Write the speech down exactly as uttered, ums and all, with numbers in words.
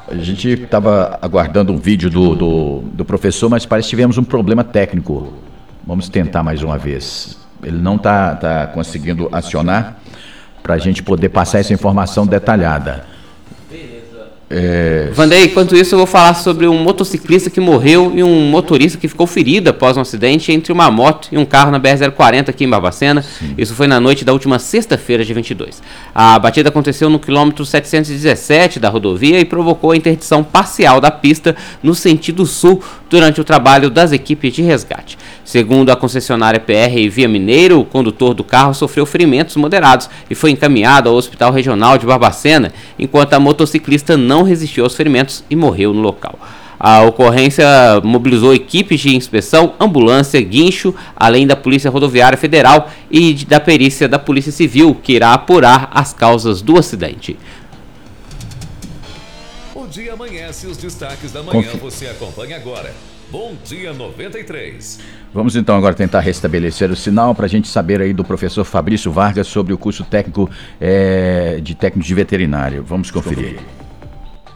A gente estava aguardando um vídeo do, do, do professor, mas parece que tivemos um problema técnico. Vamos tentar mais uma vez. Ele não está tá conseguindo acionar para a gente poder passar essa informação detalhada. É... Vandei, enquanto isso eu vou falar sobre um motociclista que morreu e um motorista que ficou ferido após um acidente entre uma moto e um carro na B R zero quarenta aqui em Barbacena. Sim. Isso foi na noite da última sexta-feira, dia vinte e dois. A batida aconteceu no quilômetro setecentos e dezessete da rodovia e provocou a interdição parcial da pista no sentido sul durante o trabalho das equipes de resgate. Segundo a concessionária P R Via Mineiro, o condutor do carro sofreu ferimentos moderados e foi encaminhado ao Hospital Regional de Barbacena, enquanto a motociclista não resistiu aos ferimentos e morreu no local. A ocorrência mobilizou equipes de inspeção, ambulância, guincho, além da Polícia Rodoviária Federal e da perícia da Polícia Civil, que irá apurar as causas do acidente. O dia amanhece, os destaques da manhã Conf... você acompanha agora. Bom dia noventa e três. Vamos então agora tentar restabelecer o sinal para a gente saber aí do professor Fabrício Vargas sobre o curso técnico é, de técnico de veterinário. Vamos conferir.